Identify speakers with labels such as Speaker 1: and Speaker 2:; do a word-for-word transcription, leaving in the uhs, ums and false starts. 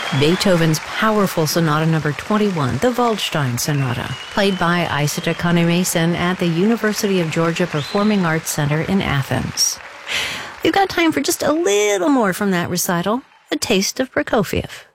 Speaker 1: Beethoven's powerful Sonata Number twenty-one, the Waldstein Sonata, played by Isata Kahn-Mason at the University of Georgia Performing Arts Center in Athens. We've got time for just a little more from that recital, a taste of Prokofiev.